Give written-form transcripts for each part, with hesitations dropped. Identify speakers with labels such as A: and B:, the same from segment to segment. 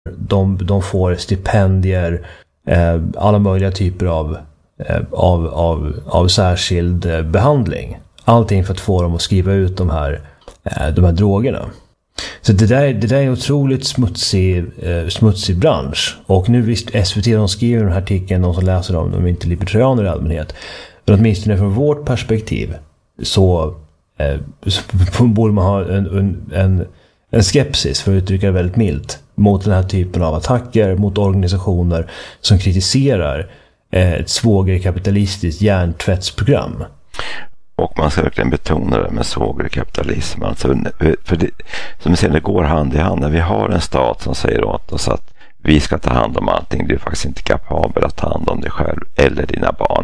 A: De får stipendier, alla möjliga typer av särskild behandling. Allting för att få dem att skriva ut de här drogerna. Så det där är en otroligt smutsig bransch. Och nu visst, SVT de skriver den här artikeln, de som läser dem, de är inte libertarianer i allmänhet. Men åtminstone från vårt perspektiv så borde man ha en skepsis, för att uttrycka det väldigt milt, mot den här typen av attacker mot organisationer som kritiserar ett svågerkapitalistiskt hjärntvättsprogram.
B: Och man ska verkligen betona det med svågerkapitalism. Alltså, för det, som vi ser, det går hand i hand. När vi har en stat som säger åt oss att vi ska ta hand om allting, du är faktiskt inte kapabel att ta hand om dig själv eller dina barn.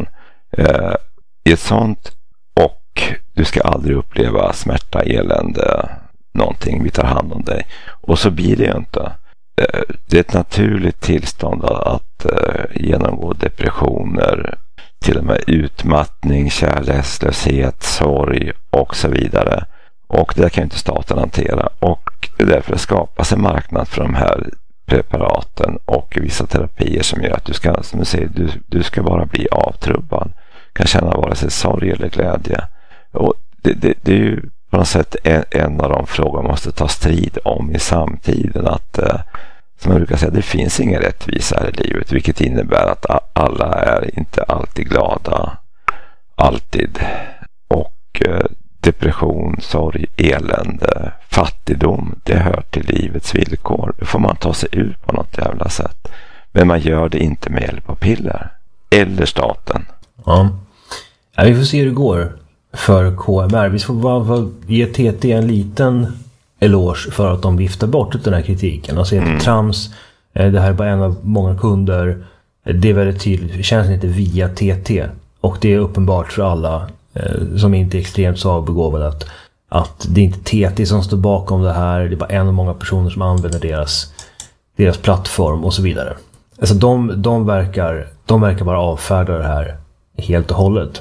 B: I ett sånt, och du ska aldrig uppleva smärta, elände, någonting, vi tar hand om dig. Och så blir det ju inte. Det är ett naturligt tillstånd att genomgå depressioner, till och med utmattning, kärlekslöshet, sorg och så vidare. Och det kan inte staten hantera. Och det är därför det skapas en marknad för de här preparaten och vissa terapier som gör att du ska, som du säger, du ska bara bli avtrubbad. Kan känna vare sig sorg eller glädje. Och det är ju på något sätt en av de frågor man måste ta strid om i samtiden, att som man brukar säga, det finns ingen rättvisa här i livet, vilket innebär att alla är inte alltid glada, alltid. Och depression, sorg, elände, fattigdom, det hör till livets villkor. Det får man ta sig ur på något jävla sätt. Men man gör det inte med hjälp av piller eller staten.
A: Ja, vi får se hur det går för KMR. Vi får bara ge TT en liten eloge för att de viftar bort den här kritiken. Alltså det trams, det här är bara en av många kunder. Det är väldigt tydligt, det känns inte via TT. Och det är uppenbart för alla som inte är extremt svagbegåvade att det är inte TT som står bakom det här. Det är bara en av många personer som använder deras plattform och så vidare. Alltså de verkar bara avfärda det här helt och hållet.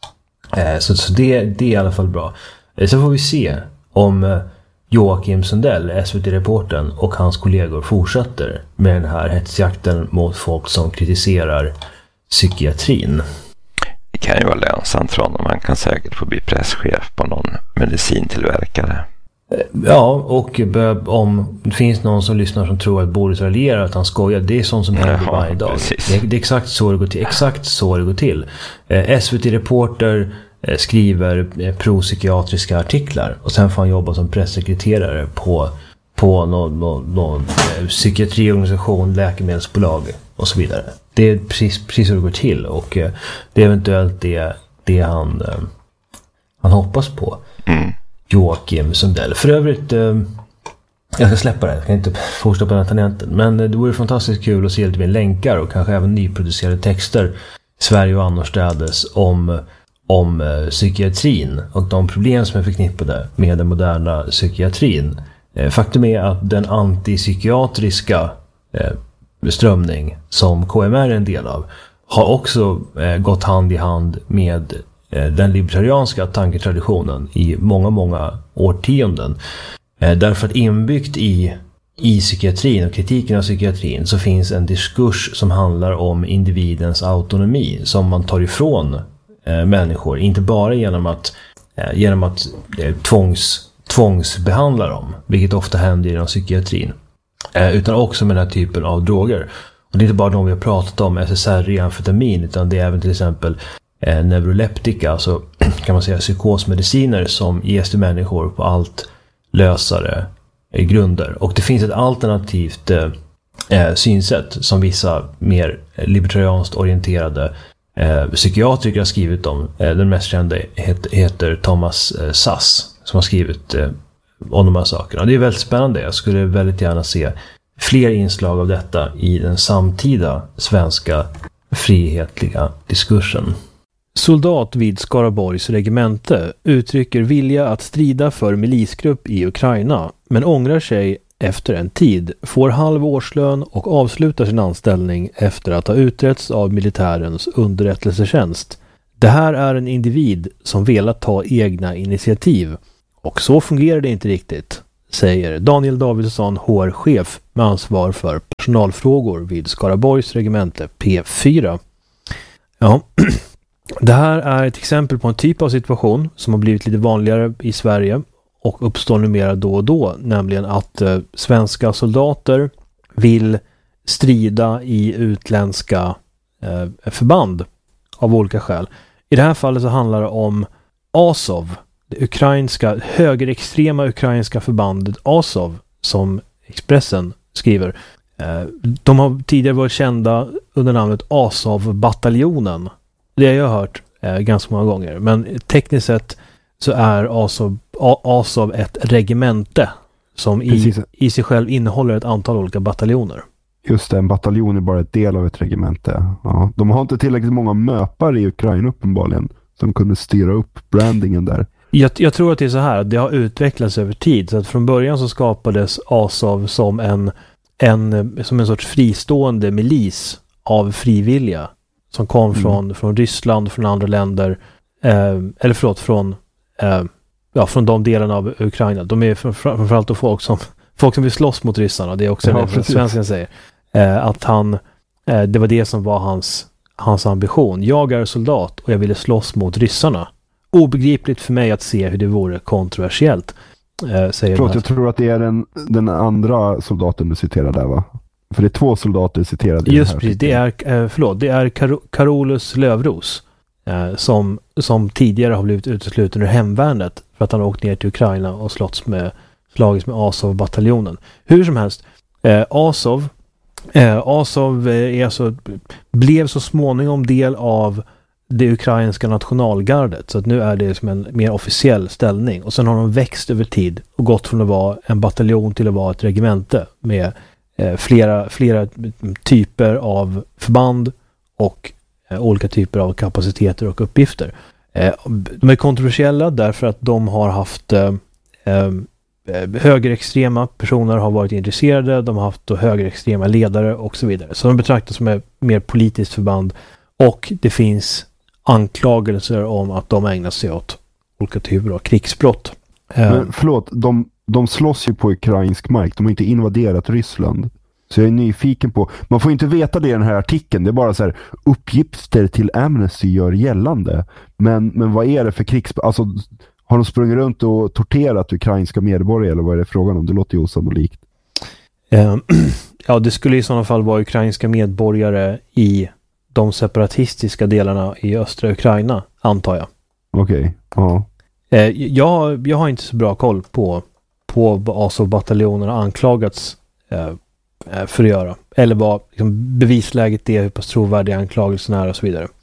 A: Så det är i alla fall bra. Så får vi se om Joakim Sundell, SVT-reportern, och hans kollegor fortsätter med den här hetsjakten mot folk som kritiserar psykiatrin.
B: Det kan ju vara lönsamt för honom. Han kan säkert få bli presschef på någon medicintillverkare.
A: Ja, och om det finns någon som lyssnar som tror att Boris raljerar, att han skojar, det är sånt som händer varje dag. Det är exakt så det går till. Exakt så det går till. SVT-reporter skriver propsykiatriska artiklar och sen får han jobba som pressekreterare på någon psykiatriorganisation, läkemedelsbolag och så vidare. Det är precis hur det går till, och det är eventuellt det han hoppas på. Joakim Sundell. För övrigt, jag ska släppa det. Jag kan inte fortsätta på den här tangenten. Men det vore fantastiskt kul att se lite mer länkar och kanske även nyproducerade texter i Sverige och annorstädes om psykiatrin och de problem som är förknippade med den moderna psykiatrin. Faktum är att den antipsykiatriska strömning som KMR är en del av har också gått hand i hand med den libertarianska tanketraditionen i många årtionden. Därför att inbyggt i psykiatrin och kritiken av psykiatrin så finns en diskurs som handlar om individens autonomi som man tar ifrån människor, inte bara genom att tvångsbehandla dem, vilket ofta händer inom psykiatrin, utan också med den här typen av droger. Och det är inte bara de vi har pratat om, SSRI, amfetamin, utan det är även till exempel neuroleptika, alltså kan man säga psykosmediciner som ges till människor på allt lösare grunder. Och det finns ett alternativt synsätt som vissa mer libertarianskt orienterade psykiatriker har skrivit om. Den mest kända heter Thomas Sass, som har skrivit om de här sakerna. Det är väldigt spännande. Jag skulle väldigt gärna se fler inslag av detta i den samtida svenska frihetliga diskursen. Soldat vid Skaraborgs regemente uttrycker vilja att strida för milisgrupp i Ukraina, men ångrar sig efter en tid, får halv årslön och avslutar sin anställning efter att ha utretts av militärens underrättelsetjänst. Det här är en individ som velat ta egna initiativ, och så fungerar det inte riktigt, säger Daniel Davidsson, HR-chef med ansvar för personalfrågor vid Skaraborgs regemente P4. Ja, det här är ett exempel på en typ av situation som har blivit lite vanligare i Sverige och uppstår numera då och då, nämligen att svenska soldater vill strida i utländska förband av olika skäl. I det här fallet så handlar det om Azov, det ukrainska, högerextrema ukrainska förbandet Azov, som Expressen skriver. De har tidigare varit kända under namnet Azov-bataljonen. Det har jag hört ganska många gånger. Men tekniskt sett så är Azov ett regemente som i sig själv innehåller ett antal olika bataljoner.
C: Just det, en bataljon är bara ett del av ett regemente. Ja, de har inte tillräckligt många möpar i Ukraina uppenbarligen som kunde styra upp brandingen där.
A: Jag tror att det är så här, att det har utvecklats över tid. Så att från början så skapades Azov som en sorts fristående milis av frivilliga som kom från Ryssland, från andra länder, från de delarna av Ukraina. De är framförallt då folk som vill slåss mot ryssarna. Det är också det svensken säger. Att det var det som var hans ambition. Jag är soldat och jag ville slåss mot ryssarna. Obegripligt för mig att se hur det vore kontroversiellt.
C: Jag tror att det är den andra soldaten du citerar där, va? För det är 2 soldater citerade.
A: Just precis, det är Karolus Lövros som tidigare har blivit utesluten ur hemvärnet för att han har åkt ner till Ukraina och slagits med Azov-bataljonen. Hur som helst, Azov blev så småningom del av det ukrainska nationalgardet, så att nu är det som en mer officiell ställning, och sen har de växt över tid och gått från att vara en bataljon till att vara ett regemente med flera typer av förband och olika typer av kapaciteter och uppgifter. De är kontroversiella därför att de har haft högerextrema personer har varit intresserade, de har haft högerextrema ledare och så vidare. Så de betraktas som ett mer politiskt förband, och det finns anklagelser om att de ägnar sig åt olika typer av krigsbrott.
C: Men förlåt, de slåss ju på ukrainsk mark. De har inte invaderat Ryssland. Så jag är nyfiken på... Man får inte veta det i den här artikeln. Det är bara så här, uppgifter till Amnesty gör gällande. Men vad är det för Alltså, har de sprungit runt och torterat ukrainska medborgare, eller vad är det frågan om? Det låter ju osannolikt.
A: Ja, det skulle i sådana fall vara ukrainska medborgare i de separatistiska delarna i östra Ukraina, antar jag.
C: Okej, ja.
A: Jag har inte så bra koll på vad Azov-bataljonerna anklagats för att göra. Eller vad liksom, bevisläget är, hur pass trovärdiga anklagelserna är och så vidare.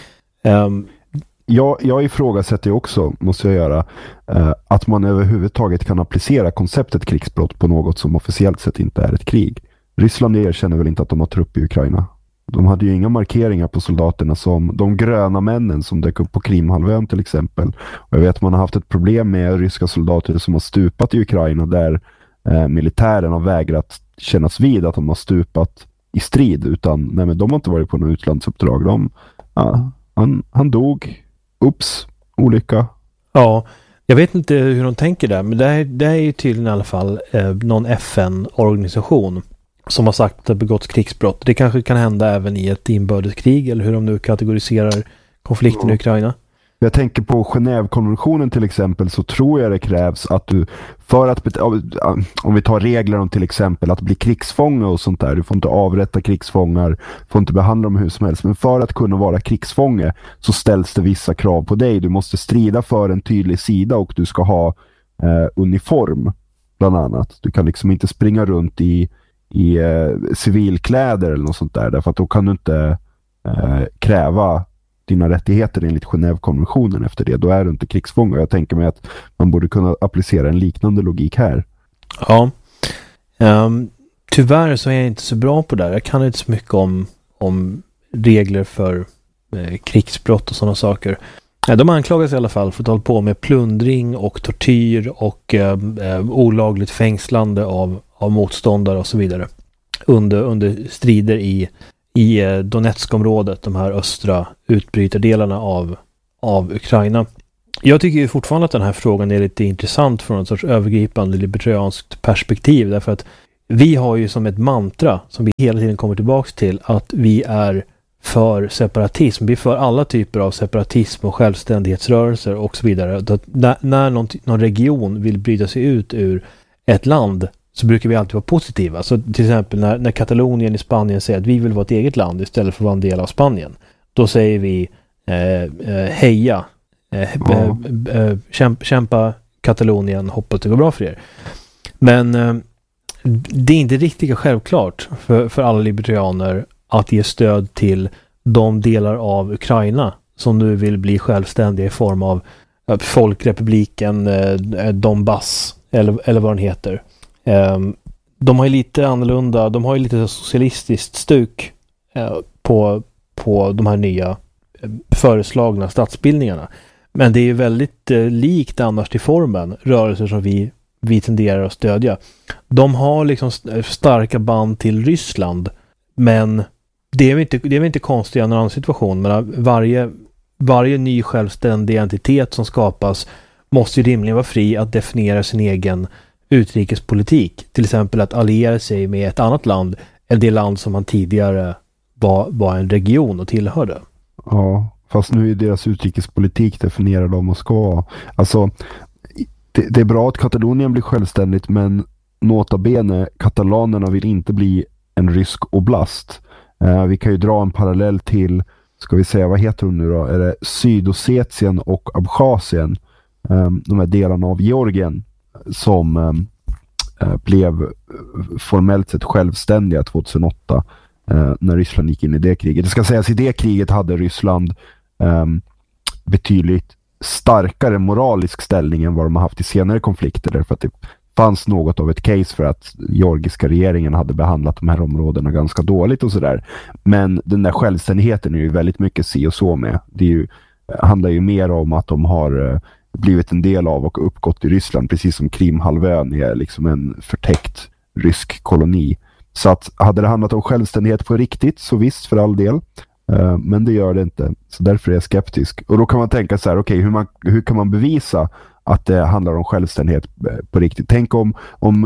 C: Jag ifrågasätter också, måste jag göra, att man överhuvudtaget kan applicera konceptet krigsbrott på något som officiellt sett inte är ett krig. Ryssland erkänner väl inte att de har trupp i Ukraina. De hade ju inga markeringar på soldaterna som de gröna männen som dök upp på Krimhalvön till exempel. Och jag vet att man har haft ett problem med ryska soldater som har stupat i Ukraina, där militären har vägrat kännas vid att de har stupat i strid, utan de har inte varit på något utlandsuppdrag. Han dog. Ups, olycka.
A: Ja, jag vet inte hur de tänker där, men det är ju tydligen i alla fall någon FN-organisation som har sagt att det begåtts krigsbrott. Det kanske kan hända även i ett inbördeskrig, eller hur de nu kategoriserar konflikten i Ukraina.
C: Jag tänker på Genèvekonventionen till exempel, så tror jag det krävs att du, för att, om vi tar regler om till exempel att bli krigsfånge och sånt där, du får inte avrätta krigsfångar, får inte behandla dem hur som helst, men för att kunna vara krigsfånge så ställs det vissa krav på dig. Du måste strida för en tydlig sida och du ska ha uniform bland annat. Du kan liksom inte springa runt i civilkläder eller något sånt där, därför att då kan du inte kräva dina rättigheter enligt Genèvekonventionen efter det. Då är du inte krigsfånge. Jag tänker mig att man borde kunna applicera en liknande logik här.
A: Ja. Tyvärr så är jag inte så bra på det här. Jag kan inte så mycket om regler för krigsbrott och sådana saker. De anklagas i alla fall för att hålla på med plundring och tortyr och olagligt fängslande av motståndare och så vidare. Under strider i Donetskområdet, de här östra utbrytardelarna av Ukraina. Jag tycker ju fortfarande att den här frågan är lite intressant från en sorts övergripande libertarianskt perspektiv, därför att vi har ju som ett mantra som vi hela tiden kommer tillbaks till att vi är för separatism. Vi är för alla typer av separatism och självständighetsrörelser och så vidare. När någon region vill bryta sig ut ur ett land så brukar vi alltid vara positiva. Så till exempel när Katalonien i Spanien säger att vi vill vara ett eget land istället för att vara en del av Spanien. Då säger vi heja, kämpa Katalonien, hoppas det går bra för er. Men det är inte riktigt självklart för alla libertarianer att ge stöd till de delar av Ukraina som nu vill bli självständiga i form av Folkrepubliken Donbass eller vad den heter. De har ju lite annorlunda, de har ju lite socialistiskt stuk på de här nya föreslagna statsbildningarna. Men det är ju väldigt likt annars till formen, rörelser som vi tenderar att stödja. De har liksom starka band till Ryssland, men det är väl inte konstigt i en annan situation. Men varje ny självständig entitet som skapas måste ju rimligen vara fri att definiera sin egen utrikespolitik. Till exempel att alliera sig med ett annat land än det land som man tidigare var en region och tillhörde.
C: Ja, fast nu är deras utrikespolitik definierad av Moskva. Alltså, det är bra att Katalonien blir självständigt, men nota bene, katalanerna vill inte bli en rysk oblast. Vi kan ju dra en parallell till, ska vi säga, vad heter de nu då? Är det Sydossetien och Abchazien? De här delarna av Georgien som blev formellt sett självständiga 2008 när Ryssland gick in i det kriget. Det ska sägas, i det kriget hade Ryssland betydligt starkare moralisk ställning än vad de har haft i senare konflikter, därför att det fanns något av ett case för att georgiska regeringen hade behandlat de här områdena ganska dåligt och sådär. Men den där självständigheten är ju väldigt mycket si och så med. Det handlar ju mer om att de har blivit en del av och uppgått i Ryssland, precis som Krimhalvön är liksom en förtäckt rysk koloni. Så att hade det handlat om självständighet på riktigt, så visst, för all del. Men det gör det inte. Så därför är jag skeptisk. Och då kan man tänka så här, okej, hur kan man bevisa att det handlar om självständighet på riktigt? Tänk om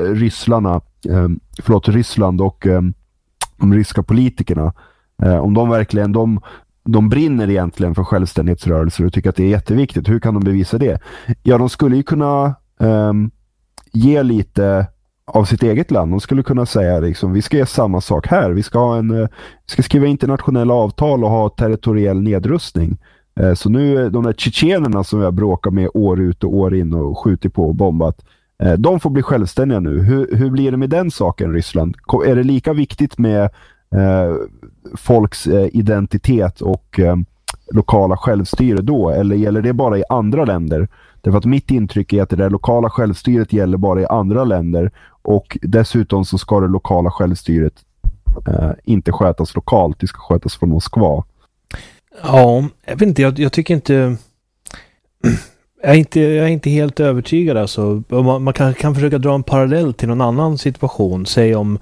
C: Ryssland och de ryska politikerna, om de verkligen de brinner egentligen för självständighetsrörelser och tycker att det är jätteviktigt. Hur kan de bevisa det? Ja, de skulle ju kunna ge lite av sitt eget land. De skulle kunna säga liksom, vi ska göra samma sak här. Vi ska skriva internationella avtal och ha territoriell nedrustning. Så nu de där tjetjenerna som vi har bråkat med år ut och år in och skjutit på och bombat, de får bli självständiga nu. Hur blir det med den saken, Ryssland? Är det lika viktigt med folks identitet och lokala självstyre då? Eller gäller det bara i andra länder? Därför att mitt intryck är att det där lokala självstyret gäller bara i andra länder, och dessutom så ska det lokala självstyret inte skötas lokalt, det ska skötas från Moskva.
A: Ja, jag vet inte, jag tycker inte jag är inte helt övertygad alltså. Man kan försöka dra en parallell till någon annan situation, säg om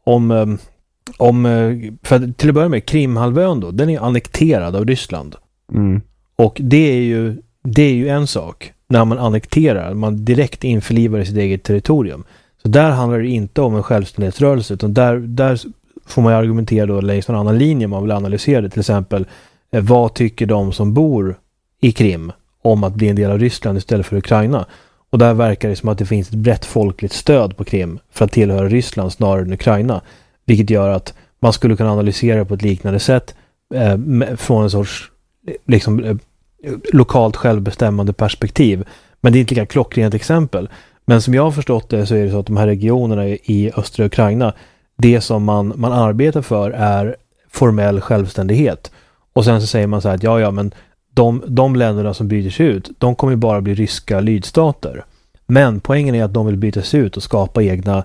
A: för till att börja med Krimhalvön då, den är annekterad av Ryssland. Och det är ju en sak när man annekterar, man direkt införlivar i sitt eget territorium. Så där handlar det inte om en självständighetsrörelse, utan där får man argumentera då längs någon annan linje man vill analysera det. Till exempel, vad tycker de som bor i Krim om att bli en del av Ryssland istället för Ukraina? Och där verkar det som att det finns ett brett folkligt stöd på Krim för att tillhöra Ryssland snarare än Ukraina. Vilket gör att man skulle kunna analysera det på ett liknande sätt från en sorts liksom, lokalt självbestämmande perspektiv. Men det är inte lika klockrent exempel. Men som jag har förstått det så är det så att de här regionerna i östra Ukraina, det som man arbetar för är formell självständighet. Och sen så säger man så här att ja men de länderna som byter sig ut, de kommer ju bara bli ryska lydstater. Men poängen är att de vill byta sig ut och skapa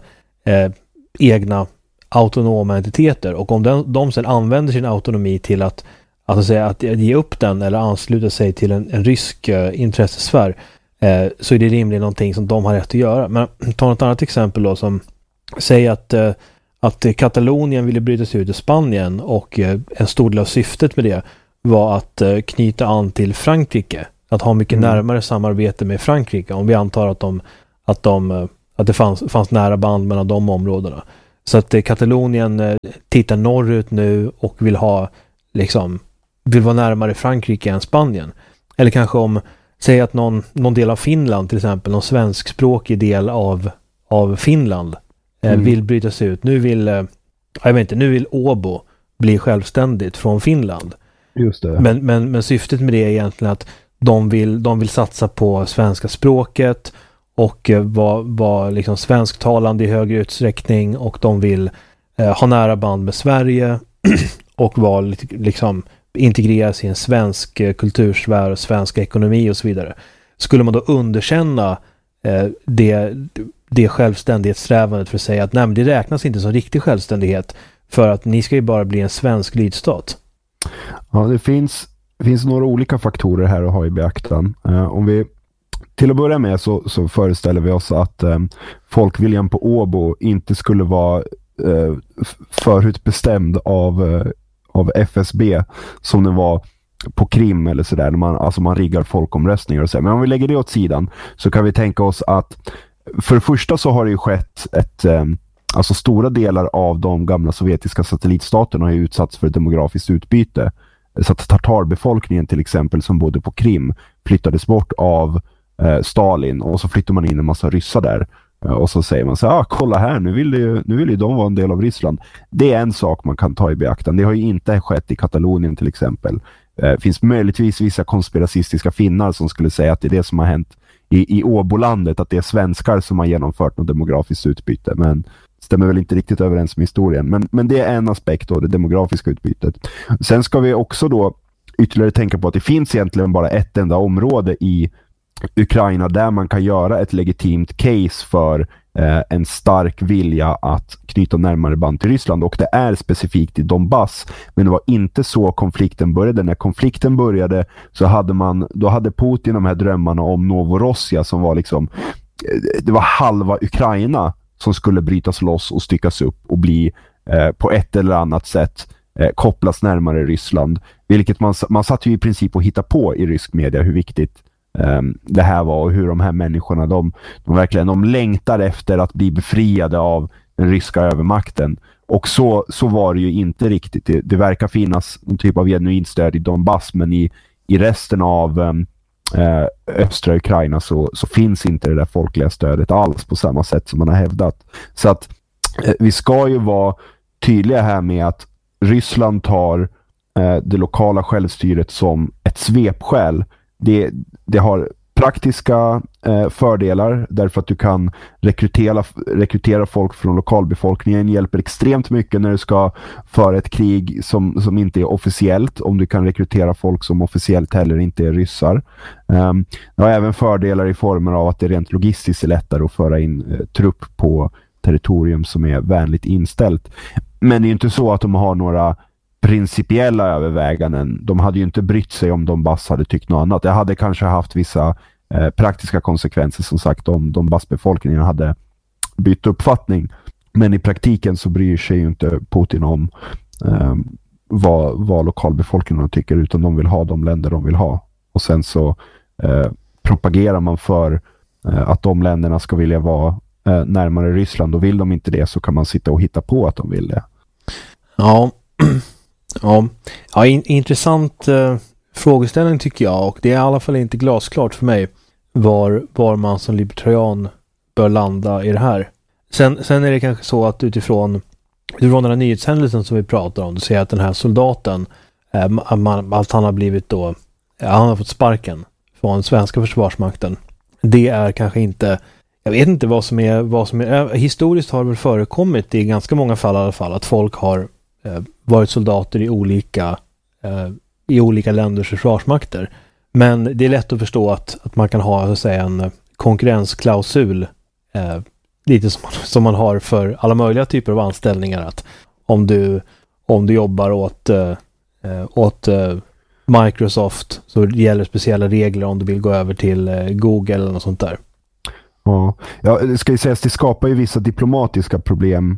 A: egna autonoma entiteter. Och om de sedan använder sin autonomi till att ge upp den eller ansluta sig till en rysk intressesfär, så är det rimligen någonting som de har rätt att göra. Men ta ett annat exempel då, som säger att Katalonien ville bryta sig ut i Spanien, och en stor del av syftet med det var att knyta an till Frankrike att ha mycket närmare samarbete med Frankrike, om vi antar att det fanns nära band mellan de områdena. Så att Katalonien tittar norrut nu och vill vara närmare Frankrike än Spanien. Eller kanske säg att någon del av Finland till exempel, någon svenskspråkig del av Finland vill brytas ut. Nu vill Åbo bli självständigt från Finland.
C: Just det.
A: Men syftet med det är egentligen att de vill satsa på svenska språket och vara liksom svensktalande i högre utsträckning, och de vill ha nära band med Sverige och vara liksom integreras i en svensk kultursfär och svensk ekonomi och så vidare. Skulle man då underkänna det självständighetssträvandet för att säga att nej, men det räknas inte som riktig självständighet, för att ni ska ju bara bli en svensk lydstat?
C: Ja, det finns några olika faktorer här att ha i beaktan. Om vi till att börja med så föreställer vi oss att folkviljan på Åbo inte skulle vara förutbestämd av FSB som det var på Krim eller sådär, när man riggar folkomröstningar och så. Men om vi lägger det åt sidan så kan vi tänka oss att för det första så har det ju skett alltså stora delar av de gamla sovjetiska satellitstaterna har ju utsatts för demografiskt utbyte. Så att tatarbefolkningen till exempel som bodde på Krim flyttades bort av Stalin, och så flyttar man in en massa ryssar där. Och så säger man så kolla här, nu vill ju de vara en del av Ryssland. Det är en sak man kan ta i beaktan. Det har ju inte skett i Katalonien till exempel. Det finns möjligtvis vissa konspiracistiska finnar som skulle säga att det är det som har hänt i Åbolandet, att det är svenskar som har genomfört något demografiskt utbyte, men stämmer väl inte riktigt överens med historien. Men det är en aspekt av det demografiska utbytet. Sen ska vi också då ytterligare tänka på att det finns egentligen bara ett enda område i Ukraina där man kan göra ett legitimt case för en stark vilja att knyta närmare band till Ryssland, och det är specifikt i Donbass. Men det var inte så konflikten började. När konflikten började så hade Putin de här drömmarna om Novorossija som var det var halva Ukraina som skulle brytas loss och styckas upp och bli på ett eller annat sätt kopplas närmare Ryssland. Vilket man satt ju i princip och hitta på i rysk media hur viktigt det här var, och hur de här människorna de längtar efter att bli befriade av den ryska övermakten. Och så var det ju inte riktigt. Det verkar finnas någon typ av genuint stöd i Donbass, men i resten av östra Ukraina så finns inte det där folkliga stödet alls på samma sätt som man har hävdat. Så att vi ska ju vara tydliga här med att Ryssland tar det lokala självstyret som ett svepskäl. Det har praktiska fördelar därför att du kan rekrytera folk från lokalbefolkningen. Hjälper extremt mycket när du ska föra ett krig som inte är officiellt, om du kan rekrytera folk som officiellt heller inte är ryssar. Det har även fördelar i former av att det rent logistiskt är lättare att föra in trupp på territorium som är vänligt inställt. Men det är inte så att de har några principiella överväganden. De hade ju inte brytt sig om Donbass hade tyckt något annat. Det hade kanske haft vissa praktiska konsekvenser, som sagt, om Donbassbefolkningen hade bytt uppfattning. Men i praktiken så bryr sig ju inte Putin om vad lokalbefolkningen tycker, utan de vill ha de länder de vill ha. Och sen så propagerar man för att de länderna ska vilja vara närmare Ryssland, och vill de inte det så kan man sitta och hitta på att de vill det.
A: Ja, intressant frågeställning tycker jag, och det är i alla fall inte glasklart för mig var man som libertarian bör landa i det här. Sen är det kanske så att utifrån den här nyhetshändelsen som vi pratar om, du säger att den här soldaten att han har blivit då, han har fått sparken från svenska försvarsmakten. Det är kanske inte, jag vet inte vad som är historiskt har det väl förekommit i ganska många fall i alla fall att folk har varit soldater i olika länders försvarsmakter. Men det är lätt att förstå att man kan ha så att säga en konkurrensklausul lite som man har för alla möjliga typer av anställningar, att om du jobbar åt Microsoft så gäller speciella regler om du vill gå över till Google eller något sånt där.
C: Ja, det ska ju sägas, det skapar ju vissa diplomatiska problem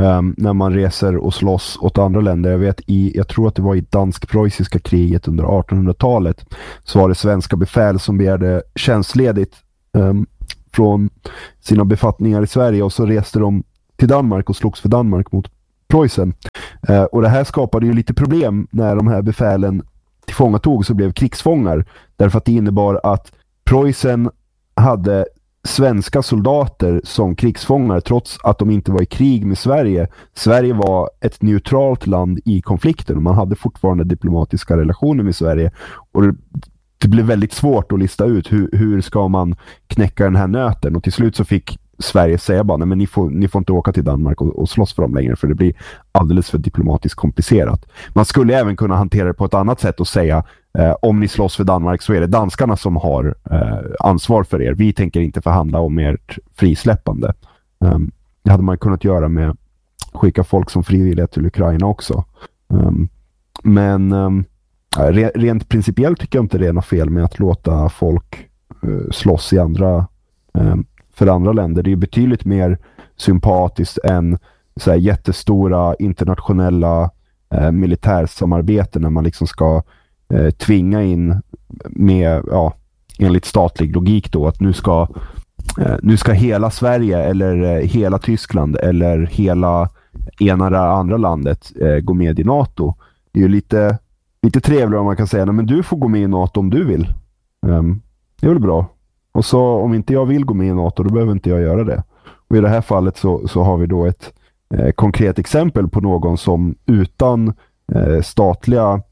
C: när man reser och slåss åt andra länder. Jag tror att det var i dansk-preussiska kriget under 1800-talet, så var det svenska befäl som begärde tjänstledigt från sina befattningar i Sverige, och så reste de till Danmark och slogs för Danmark mot Preussen. Och det här skapade ju lite problem när de här befälen tillfångatogs och blev krigsfångar, därför att det innebar att Preussen hade svenska soldater som krigsfångar trots att de inte var i krig med Sverige. Sverige var ett neutralt land i konflikten och man hade fortfarande diplomatiska relationer med Sverige, och det blev väldigt svårt att lista ut hur ska man knäcka den här nöten, och till slut så fick Sverige säga bara, nej, men ni får inte åka till Danmark och slåss för dem längre, för det blir alldeles för diplomatiskt komplicerat. Man skulle även kunna hantera det på ett annat sätt och säga, om ni slåss för Danmark så är det danskarna som har ansvar för er. Vi tänker inte förhandla om ert frisläppande. Det hade man kunnat göra med skicka folk som frivilliga till Ukraina också. Men rent principiellt tycker jag inte det är något fel med att låta folk slåss i för andra länder. Det är betydligt mer sympatiskt än så här jättestora internationella militärsamarbeten när man liksom ska tvinga in med, enligt statlig logik då, att nu ska hela Sverige eller hela Tyskland eller hela ena eller andra landet gå med i NATO. Det är ju lite trevligare om man kan säga, nej, men du får gå med i NATO om du vill. Det är väl bra. Och så om inte jag vill gå med i NATO, då behöver inte jag göra det. Och i det här fallet så har vi då ett konkret exempel på någon som utan statliga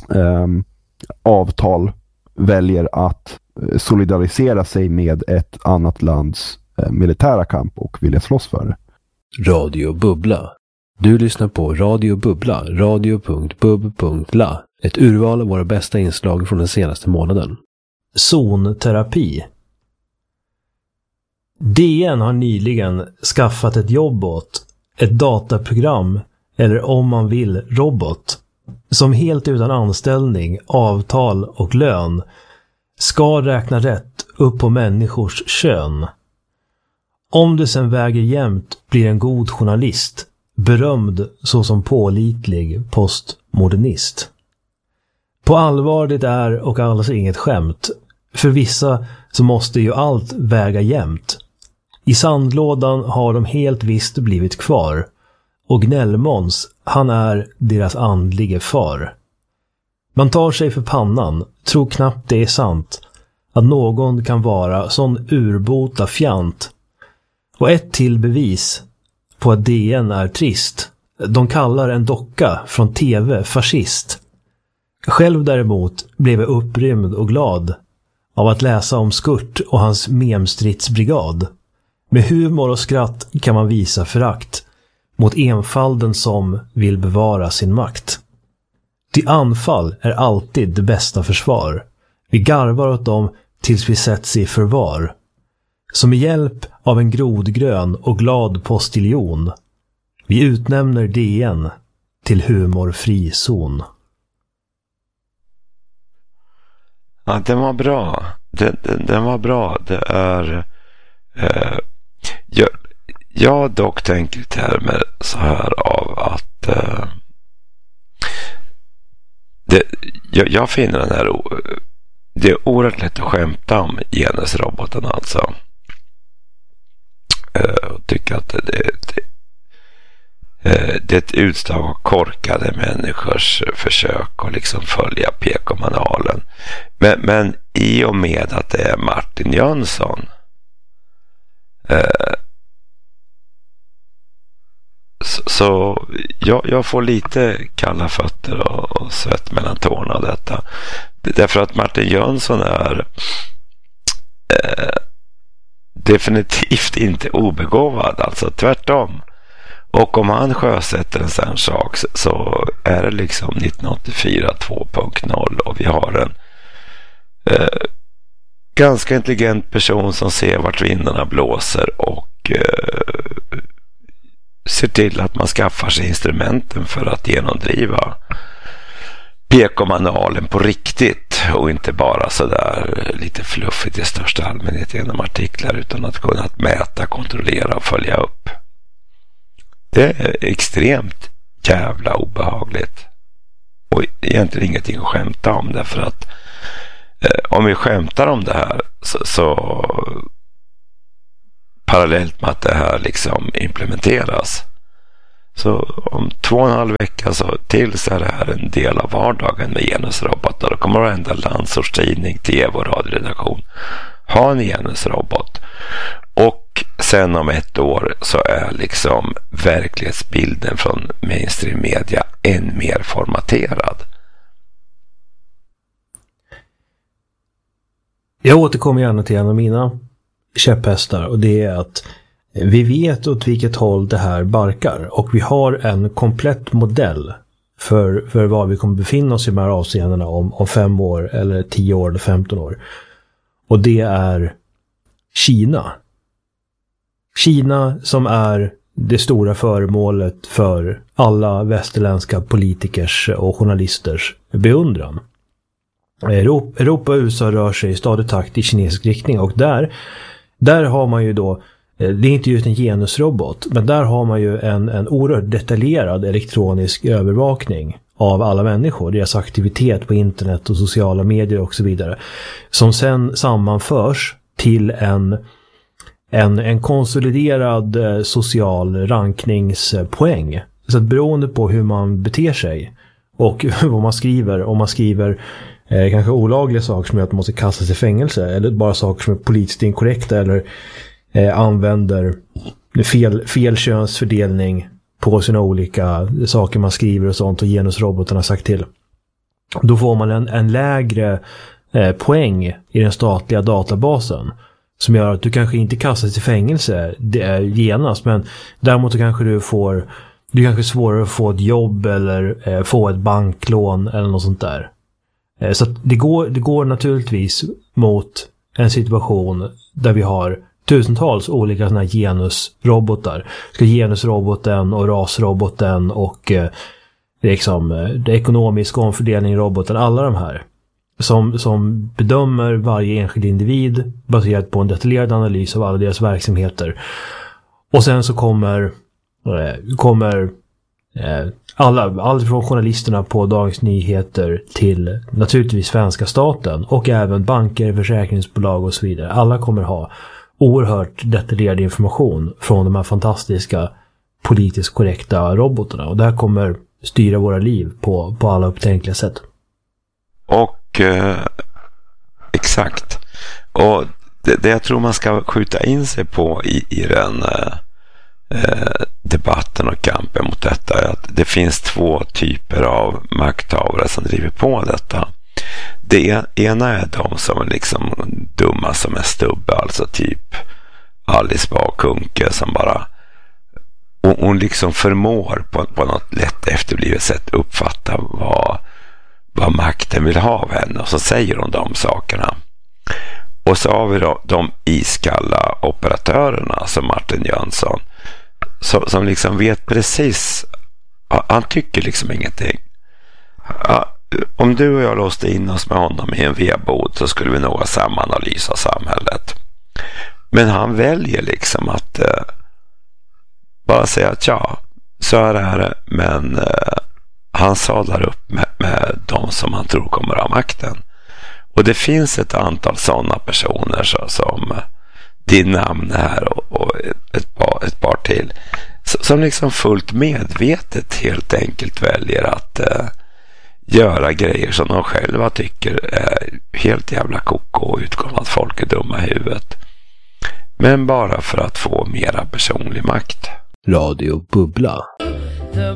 C: avtal väljer att solidarisera sig med ett annat lands militära kamp och vilja slåss för det.
A: Radio Bubbla. Du lyssnar på Radio Bubbla, radio.bub.la. Ett urval av våra bästa inslag från den senaste månaden. Zonterapi. DN har nyligen skaffat ett jobb åt ett dataprogram, eller om man vill robot, som helt utan anställning, avtal och lön ska räkna rätt upp på människors kön. Om du sen väger jämnt blir en god journalist, berömd såsom pålitlig postmodernist. På allvar det är och alls inget skämt. För vissa så måste ju allt väga jämnt. I sandlådan har de helt visst blivit kvar. Och Gnällmåns, han är deras andlige far. Man tar sig för pannan, tror knappt det är sant, att någon kan vara sån urbota fjant. Och ett till bevis på att DN är trist. De kallar en docka från TV fascist. Själv däremot blev jag upprymd och glad av att läsa om Skurt och hans memstridsbrigad. Med humor och skratt kan man visa förakt mot enfalden som vill bevara sin makt. Till anfall är alltid det bästa försvar. Vi garvar åt dem tills vi sätts i förvar. Som med hjälp av en grodgrön och glad postiljon. Vi utnämner DN till humorfri zon.
B: Ja, den var bra. Den var bra. Det är... jag dock tänker termer så här av att... jag finner den här... Det är oerhört lätt att skämta om genusroboten alltså. Och tycker att det är ett utslag av korkade människors försök att liksom följa PK-manualen. Men i och med att det är Martin Jönsson så jag får lite kalla fötter och svett mellan tårna av detta. Därför att Martin Jönsson är definitivt inte obegåvad, alltså tvärtom. Och om han sjösätter en sån sak så är det liksom 1984 2.0 och vi har en ganska intelligent person som ser vart vindarna blåser och ser till att man skaffar sig instrumenten för att genomdriva PK-manualen på riktigt och inte bara så där lite fluffigt i största allmänhet genom artiklar, utan att kunna mäta, kontrollera och följa upp. Det är extremt jävla obehagligt. Och egentligen ingenting att skämta om, därför att om vi skämtar om det här så parallellt med att det här liksom implementeras, så om 2,5 veckor så till så är det här en del av vardagen med genusrobotar. Då kommer varenda landsortstidning, tv och radioredaktion ha en genusrobot. Och sen om 1 år så är liksom verklighetsbilden från mainstream media än mer formaterad.
A: Jag återkommer gärna till en av mina käpphästar, och det är att vi vet åt vilket håll det här barkar, och vi har en komplett modell för vad vi kommer befinna oss i de här avseendena om 5 år eller 10 år eller 15 år. Och det är Kina. Kina som är det stora föremålet för alla västerländska politikers och journalisters beundran. Europa och USA rör sig i stadig takt i kinesisk riktning, och där har man ju då, det är inte just en genusrobot, men där har man ju en oerhört detaljerad elektronisk övervakning av alla människor, deras aktivitet på internet och sociala medier och så vidare, som sen sammanförs till en konsoliderad social rankningspoäng. Så att beroende på hur man beter sig och vad man skriver, om man skriver kanske olagliga saker som gör att man måste kastas i fängelse, eller bara saker som är politiskt inkorrekta, eller använder fel könsfördelning på sina olika saker man skriver och sånt, och genusrobotarna har sagt till, då får man en lägre poäng i den statliga databasen, som gör att du kanske inte kastas i fängelse genast, men däremot kanske det kanske är svårare att få ett jobb eller få ett banklån eller något sånt där. Så att det går naturligtvis mot en situation där vi har tusentals olika såna här genusrobotar. Ska genusroboten och rasroboten och liksom det ekonomiska omfördelning-roboten, alla de här som bedömer varje enskild individ baserat på en detaljerad analys av alla deras verksamheter. Och sen så kommer allt från journalisterna på Dagens Nyheter till naturligtvis svenska staten och även banker, försäkringsbolag och så vidare. Alla kommer ha oerhört detaljerad information från de här fantastiska politiskt korrekta robotarna, och det här kommer styra våra liv på alla upptänkliga sätt.
B: Och exakt. Och det jag tror man ska skjuta in sig på i den debatten och kampen mot detta är att det finns 2 typer av makthavare som driver på detta. Det ena är de som är liksom dumma som en stubbe, alltså typ Alice Bah Kuhnke, som bara hon liksom förmår på något lätt efterblivet sätt uppfatta vad makten vill ha av henne, och så säger hon de sakerna. Och så har vi då de iskalla operatörerna som Martin Jönsson, som liksom vet precis, han tycker liksom ingenting. Om du och jag låste in oss med honom i en vedbod så skulle vi nog ha samma analys av samhället. Men han väljer liksom att bara säga att ja, så är det här, men han sadlar upp med de som han tror kommer ha makten. Och det finns ett antal sådana personer som din namn här och ett par till, som liksom fullt medvetet helt enkelt väljer att göra grejer som de själva tycker är helt jävla koko och utgår att folk är dumma i huvudet. Men bara för att få mera personlig makt.
A: Radio Bubbla.